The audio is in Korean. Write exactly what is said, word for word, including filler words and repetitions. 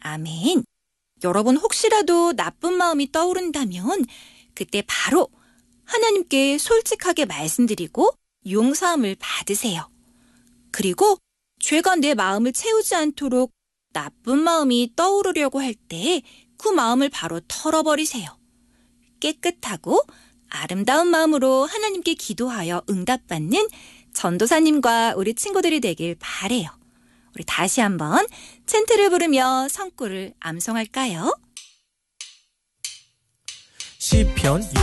아멘. 여러분 혹시라도 나쁜 마음이 떠오른다면 그때 바로 하나님께 솔직하게 말씀드리고 용서함을 받으세요. 그리고 죄가 내 마음을 채우지 않도록 나쁜 마음이 떠오르려고 할 때 그 마음을 바로 털어버리세요. 깨끗하고 아름다운 마음으로 하나님께 기도하여 응답받는 전도사님과 우리 친구들이 되길 바래요. 우리 다시 한번 챈트를 부르며 성구를 암송할까요? 시편